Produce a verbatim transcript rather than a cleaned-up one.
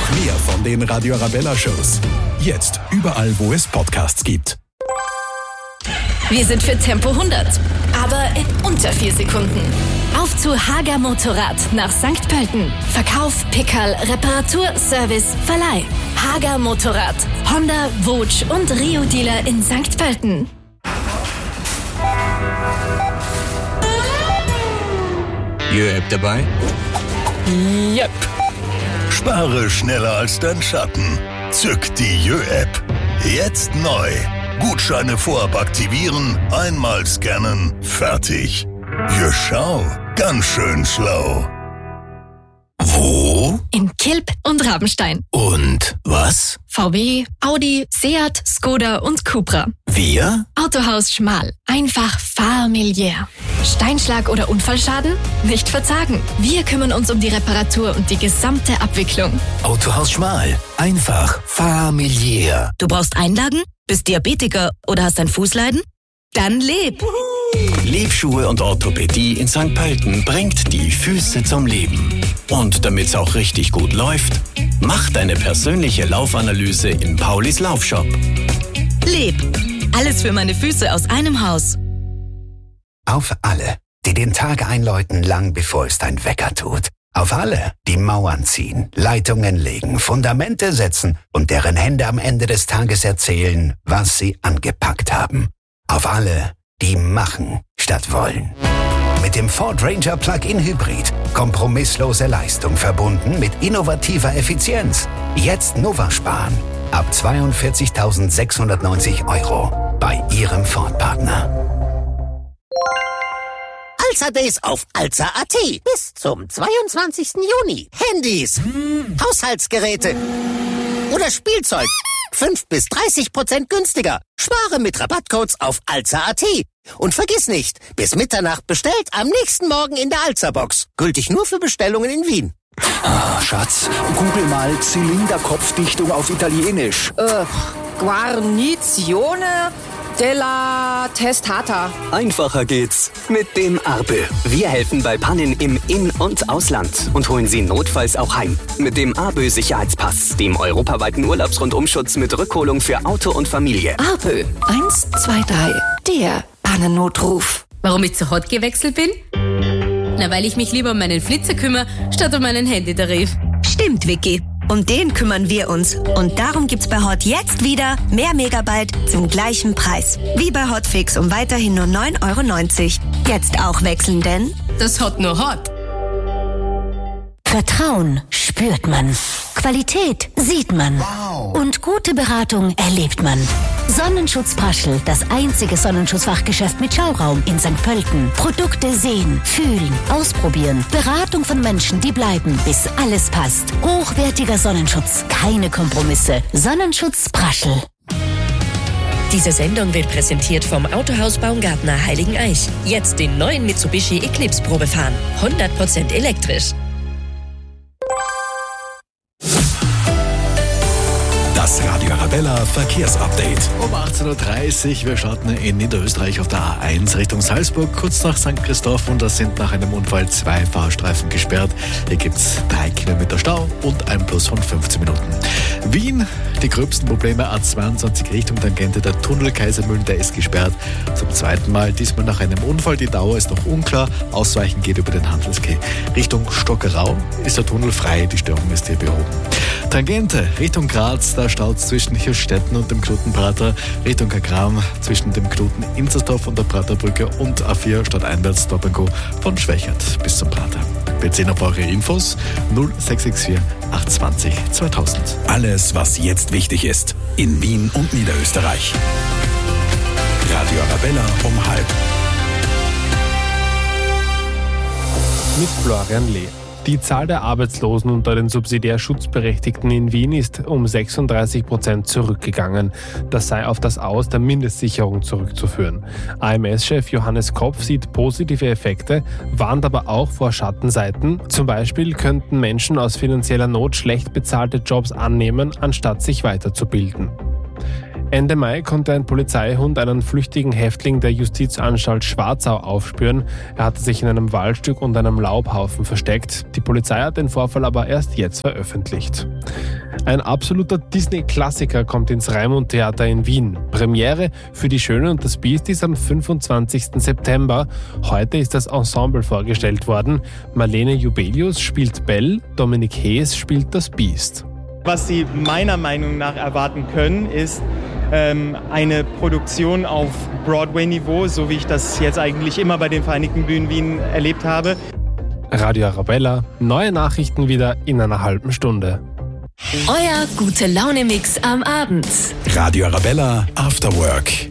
Noch mehr von den Radio Arabella Shows. Jetzt überall, wo es Podcasts gibt. Wir sind für Tempo hundert, aber in unter vier Sekunden. Auf zu Hager Motorrad nach Sankt Pölten. Verkauf, Pickerl, Reparatur, Service, Verleih. Hager Motorrad. Honda, Vogue und Rio-Dealer in Sankt Pölten. Jö-App dabei? Yep. Spare schneller als dein Schatten. Zück die Jö-App. Jetzt neu. Gutscheine vorab aktivieren, einmal scannen, fertig. Jö, schau, ganz schön schlau. Wo? In Kilb und Rabenstein. Und was? V W, Audi, Seat, Skoda und Cupra. Wir? Autohaus Schmal. Einfach familiär. Steinschlag oder Unfallschaden? Nicht verzagen. Wir kümmern uns um die Reparatur und die gesamte Abwicklung. Autohaus Schmal. Einfach familiär. Du brauchst Einlagen? Bist Diabetiker oder hast ein Fußleiden? Dann leb! Lebschuhe und Orthopädie in Sankt Pölten bringt die Füße zum Leben. Und damit's auch richtig gut läuft, mach deine persönliche Laufanalyse in Paulis Laufshop. Leb! Alles für meine Füße aus einem Haus. Auf alle, die den Tag einläuten, lang bevor es dein Wecker tut. Auf alle, die Mauern ziehen, Leitungen legen, Fundamente setzen und deren Hände am Ende des Tages erzählen, was sie angepackt haben. Auf alle, die machen statt wollen. Mit dem Ford Ranger Plug-in Hybrid. Kompromisslose Leistung verbunden mit innovativer Effizienz. Jetzt Nova sparen. Ab zweiundvierzigtausendsechshundertneunzig Euro bei Ihrem Ford-Partner. Alza Days auf Alza Punkt a t. Bis zum zweiundzwanzigsten Juni. Handys, Haushaltsgeräte oder Spielzeug. fünf bis dreißig Prozent günstiger. Spare mit Rabattcodes auf Alza Punkt a t. Und vergiss nicht, bis Mitternacht bestellt, am nächsten Morgen in der Alza-Box. Gültig nur für Bestellungen in Wien. Ah, Schatz, google mal Zylinderkopfdichtung auf Italienisch. Äh, Guarnizione della Testata. Einfacher geht's mit dem Arpe. Wir helfen bei Pannen im In- und Ausland und holen Sie notfalls auch heim. Mit dem Arpe Sicherheitspass, dem europaweiten Urlaubsrundumschutz mit Rückholung für Auto und Familie. Arpö. Eins, zwei, drei. Der Pannennotruf. Warum ich zu Hot gewechselt bin? Na, weil ich mich lieber um meinen Flitzer kümmere, statt um meinen Handytarif. Stimmt, Vicky. Um den kümmern wir uns. Und darum gibt's bei Hot jetzt wieder mehr Megabyte zum gleichen Preis. Wie bei Hotfix um weiterhin nur neun Euro neunzig. Jetzt auch wechseln, denn das Hot nur Hot. Vertrauen spürt man. Qualität sieht man. Wow. Und gute Beratung erlebt man. Sonnenschutz Praschl, das einzige Sonnenschutzfachgeschäft mit Schauraum in Sankt Pölten. Produkte sehen, fühlen, ausprobieren. Beratung von Menschen, die bleiben, bis alles passt. Hochwertiger Sonnenschutz, keine Kompromisse. Sonnenschutz Praschl. Diese Sendung wird präsentiert vom Autohaus Baumgartner Heiligeneich. Jetzt den neuen Mitsubishi Eclipse Probe fahren. hundert Prozent elektrisch. Das Radio Arabella Verkehrsupdate. Um achtzehn Uhr dreißig, wir starten in Niederösterreich auf der A eins Richtung Salzburg, kurz nach Sankt Christoph, und da sind nach einem Unfall zwei Fahrstreifen gesperrt. Hier gibt es drei Kilometer Stau und ein Plus von fünfzehn Minuten. Wien, die gröbsten Probleme A zweiundzwanzig Richtung Tangente, der Tunnel Kaisermühlen, der ist gesperrt. Zum zweiten Mal, diesmal nach einem Unfall, die Dauer ist noch unklar. Ausweichen geht über den Handelskeh. Richtung Stockerau ist der Tunnel frei, die Störung ist hier behoben. Tangente Richtung Graz, da staut es zwischen Hirschstetten und dem Knotenprater. Richtung Kagram zwischen dem Knoten Inzersdorf und der Praterbrücke und A vier stadteinwärts Stop and Go von Schwächert bis zum Prater. Wir sehen auf eure Infos null sechs sechs vier acht zwei null zweitausend. Alles, was jetzt wichtig ist in Wien und Niederösterreich. Radio Arabella um halb. Mit Florian Lee. Die Zahl der Arbeitslosen unter den subsidiär Schutzberechtigten in Wien ist um sechsunddreißig Prozent zurückgegangen. Das sei auf das Aus der Mindestsicherung zurückzuführen. A M S-Chef Johannes Kopf sieht positive Effekte, warnt aber auch vor Schattenseiten. Zum Beispiel könnten Menschen aus finanzieller Not schlecht bezahlte Jobs annehmen, anstatt sich weiterzubilden. Ende Mai konnte ein Polizeihund einen flüchtigen Häftling der Justizanstalt Schwarzau aufspüren. Er hatte sich in einem Waldstück und einem Laubhaufen versteckt. Die Polizei hat den Vorfall aber erst jetzt veröffentlicht. Ein absoluter Disney-Klassiker kommt ins Raimund-Theater in Wien. Premiere für Die Schöne und das Biest ist am fünfundzwanzigsten September. Heute ist das Ensemble vorgestellt worden. Marlene Jubelius spielt Belle, Dominik Hees spielt das Biest. Was Sie meiner Meinung nach erwarten können, ist ähm, eine Produktion auf Broadway-Niveau, so wie ich das jetzt eigentlich immer bei den Vereinigten Bühnen Wien erlebt habe. Radio Arabella, neue Nachrichten wieder in einer halben Stunde. Euer Gute-Laune-Mix am Abend. Radio Arabella After Work.